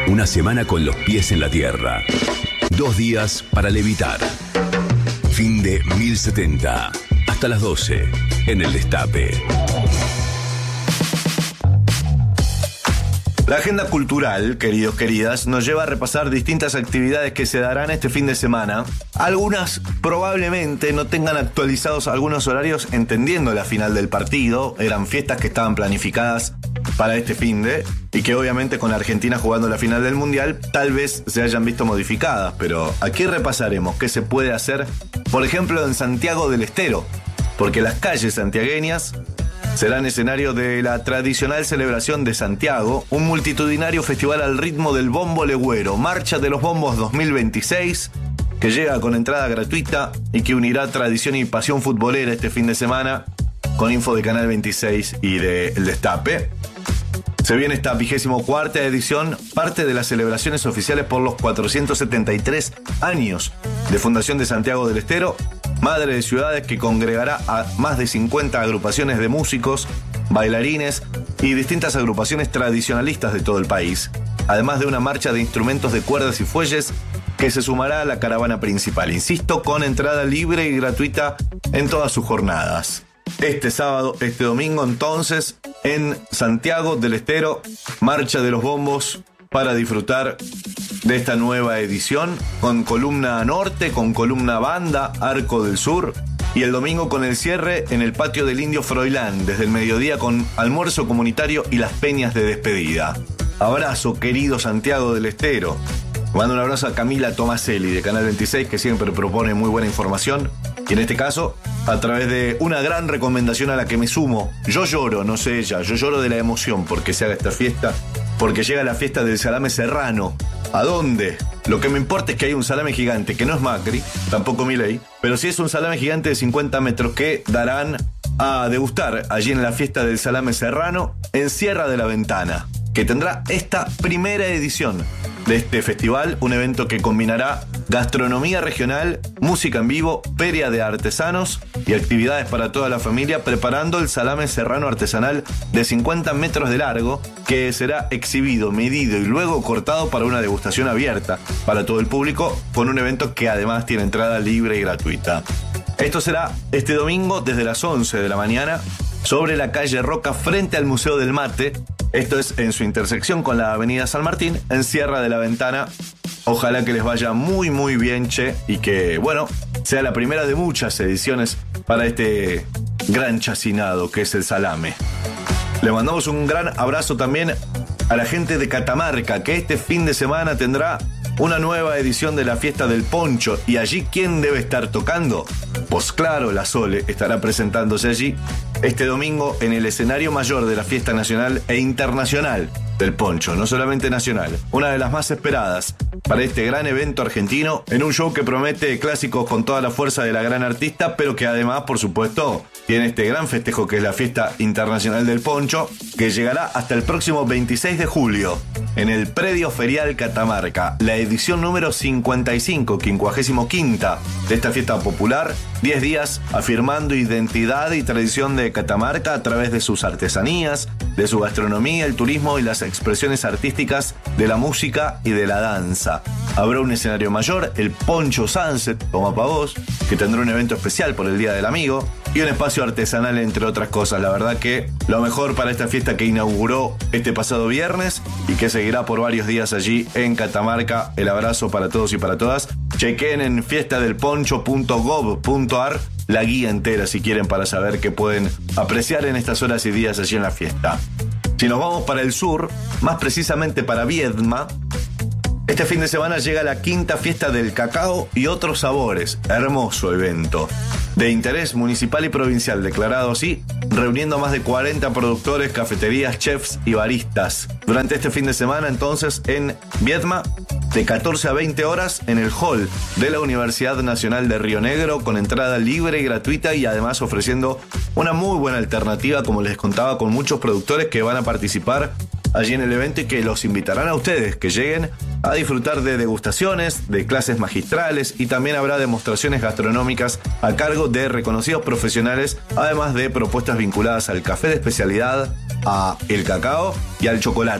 Una semana con los pies en la tierra. 2 días para levitar. Fin de 1070. Hasta las 12. En el Destape. La agenda cultural, queridos, queridas, nos lleva a repasar distintas actividades que se darán este fin de semana. Algunas probablemente no tengan actualizados algunos horarios entendiendo la final del partido. Eran fiestas que estaban planificadas para este finde y que obviamente con Argentina jugando la final del Mundial tal vez se hayan visto modificadas. Pero aquí repasaremos qué se puede hacer, por ejemplo, en Santiago del Estero, porque las calles santiagueñas serán escenario de la tradicional celebración de Santiago, un multitudinario festival al ritmo del bombo legüero, Marcha de los Bombos 2026, que llega con entrada gratuita y que unirá tradición y pasión futbolera este fin de semana, con info de Canal 26 y de El Destape. Se viene esta 24ª edición, parte de las celebraciones oficiales por los 473 años de fundación de Santiago del Estero, madre de ciudades que congregará a más de 50 agrupaciones de músicos, bailarines y distintas agrupaciones tradicionalistas de todo el país, además de una marcha de instrumentos de cuerdas y fuelles que se sumará a la caravana principal, insisto, con entrada libre y gratuita en todas sus jornadas. Este sábado, este domingo, entonces, en Santiago del Estero, Marcha de los Bombos para disfrutar de esta nueva edición, con columna norte, con columna banda, Arco del Sur, y el domingo con el cierre en el patio del Indio Froilán, desde el mediodía con almuerzo comunitario y las peñas de despedida. Abrazo, querido Santiago del Estero. Mando un abrazo a Camila Tomaselli de Canal 26, que siempre propone muy buena información, y en este caso, a través de una gran recomendación a la que me sumo. Yo lloro, no sé ella, yo lloro de la emoción porque se haga esta fiesta, porque llega la fiesta del salame serrano. ¿A dónde? Lo que me importa es que hay un salame gigante, que no es Macri, tampoco Milei, pero sí es un salame gigante de 50 metros que darán a degustar allí en la fiesta del salame serrano en Sierra de la Ventana, que tendrá esta primera edición de este festival, un evento que combinará gastronomía regional, música en vivo, feria de artesanos y actividades para toda la familia, preparando el salame serrano artesanal de 50 metros de largo, que será exhibido, medido y luego cortado para una degustación abierta para todo el público, con un evento que además tiene entrada libre y gratuita. Esto será este domingo desde las 11 de la mañana sobre la calle Roca frente al Museo del Mate. Esto es en su intersección con la avenida San Martín, en Sierra de la Ventana. Ojalá que les vaya muy muy bien, che, y que, bueno, sea la primera de muchas ediciones para este gran chacinado que es el salame. Le mandamos un gran abrazo también a la gente de Catamarca, que este fin de semana tendrá una nueva edición de la fiesta del poncho. ¿Y allí quién debe estar tocando? Pues claro, la Sole estará presentándose allí este domingo en el escenario mayor de la fiesta nacional e internacional del poncho, no solamente nacional. Una de las más esperadas para este gran evento argentino, en un show que promete clásicos con toda la fuerza de la gran artista, pero que además, por supuesto, tiene este gran festejo que es la fiesta internacional del poncho, que llegará hasta el próximo 26 de julio en el Predio Ferial Catamarca, la edición número 55, 55ª de esta fiesta popular. 10 días afirmando identidad y tradición de Catamarca a través de sus artesanías, de su gastronomía, el turismo y las expresiones artísticas de la música y de la danza. Habrá un escenario mayor, el Poncho Sunset, toma pa' vos, que tendrá un evento especial por el Día del Amigo y un espacio artesanal, entre otras cosas. La verdad que lo mejor para esta fiesta que inauguró este pasado viernes y que seguirá por varios días allí en Catamarca. El abrazo para todos y para todas. Chequen en fiestadelponcho.gov.ar la guía entera si quieren, para saber qué pueden apreciar en estas horas y días allí en la fiesta. Si nos vamos para el sur, más precisamente para Viedma, este fin de semana llega la 5ª fiesta del cacao y otros sabores. Hermoso evento de interés municipal y provincial, declarado así, reuniendo a más de 40 productores, cafeterías, chefs y baristas. Durante este fin de semana, entonces, en Viedma, de 14 a 20 horas, en el hall de la Universidad Nacional de Río Negro, con entrada libre y gratuita, y además ofreciendo una muy buena alternativa, como les contaba, con muchos productores que van a participar allí en el evento y que los invitarán a ustedes que lleguen a disfrutar de degustaciones, de clases magistrales, y también habrá demostraciones gastronómicas a cargo de reconocidos profesionales, además de propuestas vinculadas al café de especialidad, a el cacao y al chocolate.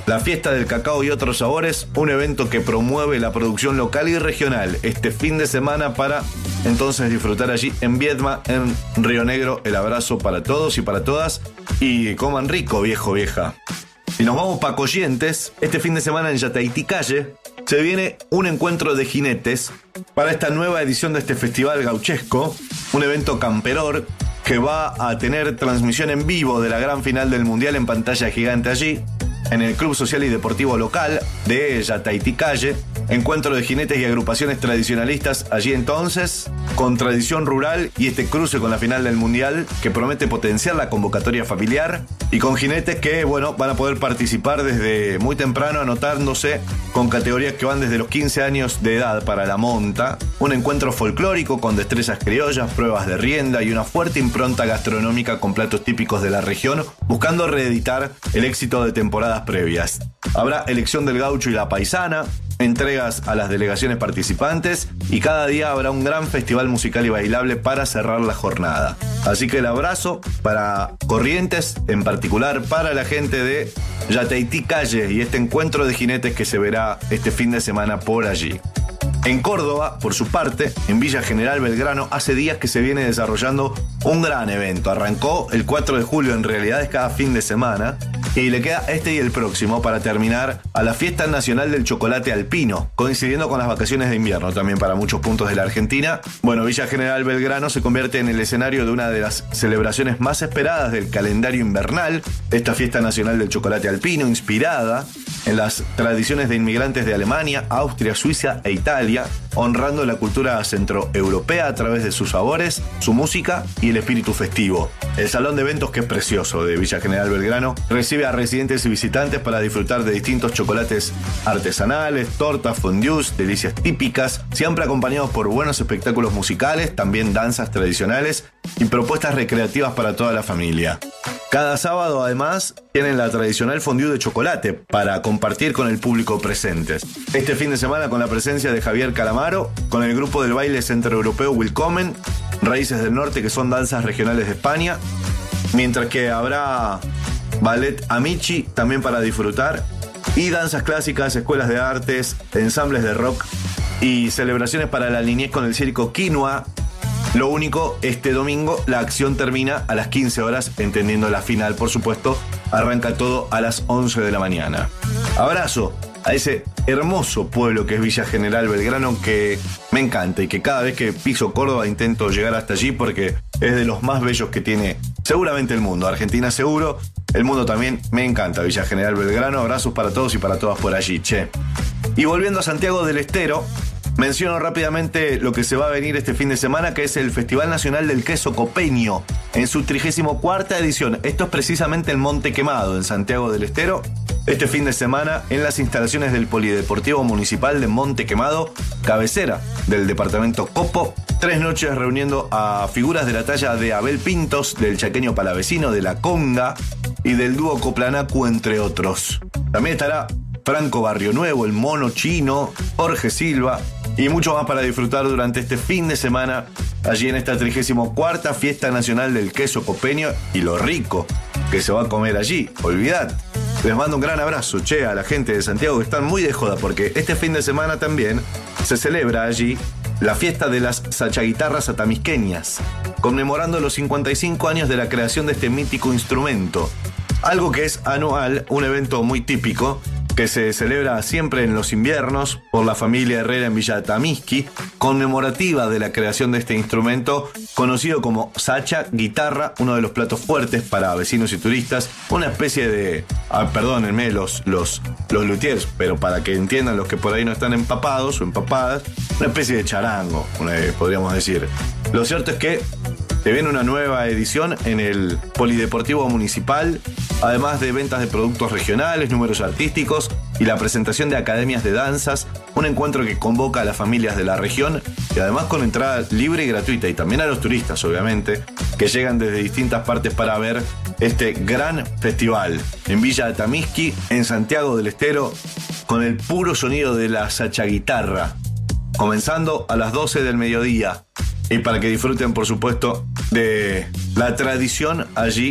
La Fiesta del Cacao y otros sabores, un evento que promueve la producción local y regional este fin de semana para entonces disfrutar allí en Viedma, en Río Negro. El abrazo para todos y para todas y coman rico, viejo, vieja. Y nos vamos para Corrientes. Este fin de semana en Yataití Calle se viene un encuentro de jinetes para esta nueva edición de este festival gauchesco, un evento camperor que va a tener transmisión en vivo de la gran final del Mundial en pantalla gigante allí, en el Club Social y Deportivo Local de Yataití Calle. Encuentro de jinetes y agrupaciones tradicionalistas allí entonces, con tradición rural y este cruce con la final del Mundial que promete potenciar la convocatoria familiar y con jinetes que, bueno, van a poder participar desde muy temprano anotándose con categorías que van desde los 15 años de edad para la monta. Un encuentro folclórico con destrezas criollas, pruebas de rienda y una fuerte impronta gastronómica con platos típicos de la región, buscando reeditar el éxito de temporadas previas. Habrá elección del gaucho y la paisana, entregas a las delegaciones participantes y cada día habrá un gran festival musical y bailable para cerrar la jornada. Así que el abrazo para Corrientes, en particular para la gente de Yataití Calle y este encuentro de jinetes que se verá este fin de semana por allí. En Córdoba, por su parte, en Villa General Belgrano, hace días que se viene desarrollando un gran evento. Arrancó el 4 de julio, en realidad es cada fin de semana, y le queda este y el próximo para terminar a la Fiesta Nacional del Chocolate Alpino, coincidiendo con las vacaciones de invierno también para muchos puntos de la Argentina. Bueno, Villa General Belgrano se convierte en el escenario de una de las celebraciones más esperadas del calendario invernal, esta Fiesta Nacional del Chocolate Alpino, inspirada en las tradiciones de inmigrantes de Alemania, Austria, Suiza e Italia, honrando la cultura centroeuropea a través de sus sabores, su música y el espíritu festivo. El salón de eventos, que es precioso, de Villa General Belgrano, recibe a residentes y visitantes para disfrutar de distintos chocolates artesanales, tortas, fondues, delicias típicas, siempre acompañados por buenos espectáculos musicales, también danzas tradicionales y propuestas recreativas para toda la familia. Cada sábado, además, tienen la tradicional fondue de chocolate para compartir con el público presente. Este fin de semana con la presencia de Javier Calamaro, con el grupo del baile centroeuropeo Willkommen, Raíces del Norte, que son danzas regionales de España, mientras que habrá ballet Amici también para disfrutar, y danzas clásicas, escuelas de artes, ensambles de rock y celebraciones para la niñez con el circo Quinoa. Lo único, este domingo la acción termina a las 15 horas, entendiendo la final, por supuesto. Arranca todo a las 11 de la mañana. Abrazo a ese hermoso pueblo que es Villa General Belgrano, que me encanta y que cada vez que piso Córdoba intento llegar hasta allí porque es de los más bellos que tiene seguramente el mundo. Argentina seguro, el mundo también. Me encanta Villa General Belgrano. Abrazos para todos y para todas por allí, che. Y volviendo a Santiago del Estero, menciono rápidamente lo que se va a venir este fin de semana, que es el Festival Nacional del Queso Copeño, en su 34ª edición. Esto es precisamente en Monte Quemado, en Santiago del Estero. Este fin de semana, en las instalaciones del Polideportivo Municipal de Monte Quemado, cabecera del departamento Copo. 3 noches reuniendo a figuras de la talla de Abel Pintos, del chaqueño palavecino, de La Conga y del dúo Coplanacu, entre otros. También estará Franco Barrio Nuevo, el Mono Chino, Jorge Silva y mucho más para disfrutar durante este fin de semana allí en esta 34ª Fiesta Nacional del Queso Copeño y lo rico que se va a comer allí, olvidad. Les mando un gran abrazo, che, a la gente de Santiago, que están muy de joda porque este fin de semana también se celebra allí la fiesta de las sachaguitarras atamisqueñas, conmemorando los 55 años de la creación de este mítico instrumento. Algo que es anual, un evento muy típico, que se celebra siempre en los inviernos por la familia Herrera en Villa Atamisqui, conmemorativa de la creación de este instrumento conocido como sacha guitarra, uno de los platos fuertes para vecinos y turistas, una especie de, perdónenme los luthiers, pero para que entiendan los que por ahí no están empapados o empapadas, una especie de charango, podríamos decir. Lo cierto es que se viene una nueva edición en el Polideportivo Municipal, además de ventas de productos regionales, números artísticos y la presentación de academias de danzas, un encuentro que convoca a las familias de la región y además con entrada libre y gratuita, y también a los turistas, obviamente, que llegan desde distintas partes para ver este gran festival en Villa Atamisqui, en Santiago del Estero, con el puro sonido de la sachaguitarra, comenzando a las 12 del mediodía. Y para que disfruten, por supuesto, de la tradición allí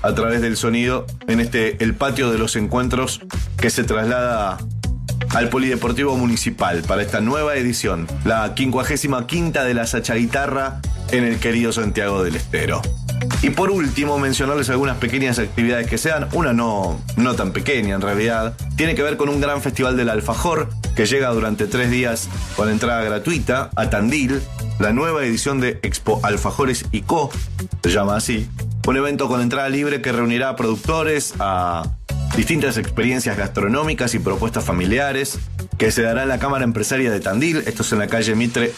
a través del sonido en el patio de los encuentros que se traslada al Polideportivo Municipal para esta nueva edición, la 55ª de la Sacha Guitarra en el querido Santiago del Estero. Y por último, mencionarles algunas pequeñas actividades que sean, una no tan pequeña en realidad, tiene que ver con un gran festival del alfajor que llega durante 3 días con entrada gratuita a Tandil, la nueva edición de Expo Alfajores y Co, se llama así, un evento con entrada libre que reunirá a productores, a distintas experiencias gastronómicas y propuestas familiares que se dará en la Cámara Empresaria de Tandil, esto es en la calle Mitre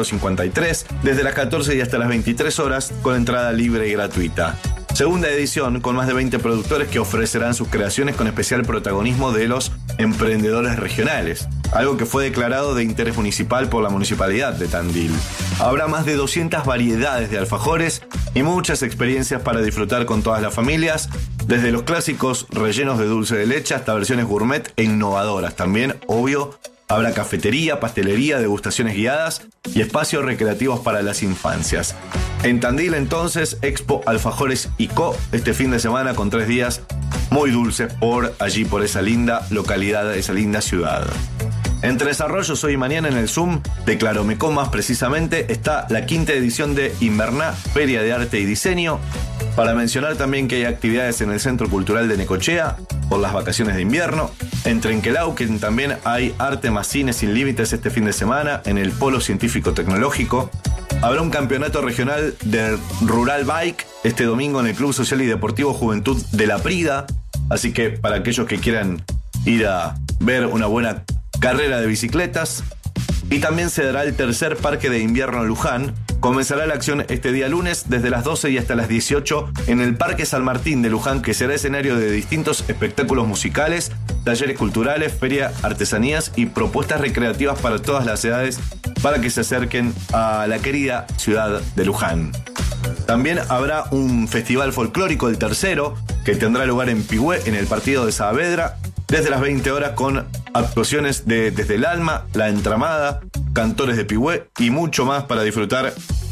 853, desde las 14 y hasta las 23 horas con entrada libre y gratuita. Segunda edición con más de 20 productores que ofrecerán sus creaciones con especial protagonismo de los emprendedores regionales, algo que fue declarado de interés municipal por la Municipalidad de Tandil. Habrá más de 200 variedades de alfajores y muchas experiencias para disfrutar con todas las familias, desde los clásicos rellenos de dulce de leche hasta versiones gourmet e innovadoras. También, obvio, habrá cafetería, pastelería, degustaciones guiadas y espacios recreativos para las infancias. En Tandil, entonces, Expo Alfajores y Co. este fin de semana con 3 días muy dulces por allí, por esa linda localidad, esa linda ciudad. En Tres Arroyos, hoy y mañana en el Zoom de Claromecó más precisamente, está la 5ª edición de Inverná, Feria de Arte y Diseño. Para mencionar también que hay actividades en el Centro Cultural de Necochea por las vacaciones de invierno. En Trenquelauquen también hay arte más cine sin límites este fin de semana en el Polo Científico Tecnológico. Habrá un campeonato regional de Rural Bike este domingo en el Club Social y Deportivo Juventud de La Prida. Así que para aquellos que quieran ir a ver una buena carrera de bicicletas. Y también se dará el tercer Parque de Invierno Luján. Comenzará la acción este día lunes desde las 12 y hasta las 18 en el Parque San Martín de Luján, que será escenario de distintos espectáculos musicales, talleres culturales, feria, artesanías y propuestas recreativas para todas las edades para que se acerquen a la querida ciudad de Luján. También habrá un festival folclórico, el tercero, que tendrá lugar en Pigüé, en el partido de Saavedra, desde las 20 horas con actuaciones de Desde el Alma, La Entramada, Cantores de Pigüé y mucho más para disfrutar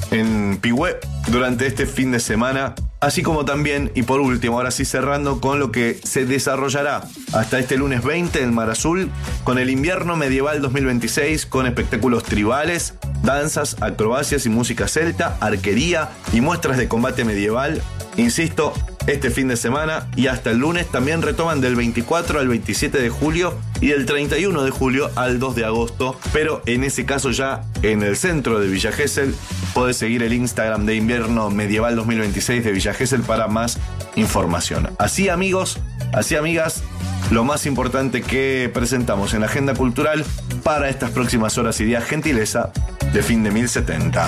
en Pigüé durante este fin de semana. Así como también, y por último, ahora sí cerrando con lo que se desarrollará hasta este lunes 20 en Mar Azul, con el Invierno Medieval 2026, con espectáculos tribales, danzas, acrobacias y música celta, arquería y muestras de combate medieval. Insisto, este fin de semana y hasta el lunes también retoman del 24 al 27 de julio y del 31 de julio al 2 de agosto, pero en ese caso ya en el centro de Villa Gesell. Podés seguir el Instagram de Invierno Medieval 2026 de Villa Gesell para más información. Así, amigos, así, amigas, lo más importante que presentamos en la agenda cultural para estas próximas horas y días, gentileza de fin de 1070.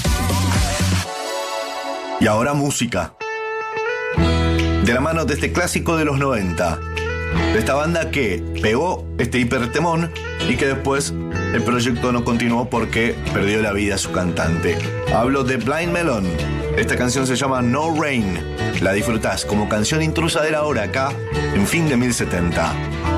Y ahora música. De la mano de este clásico de los 90, de esta banda que pegó este hipertemón y que después el proyecto no continuó porque perdió la vida su cantante. Hablo de Blind Melon. Esta canción se llama No Rain. La disfrutás como canción intrusa de la hora acá en fin de 1070.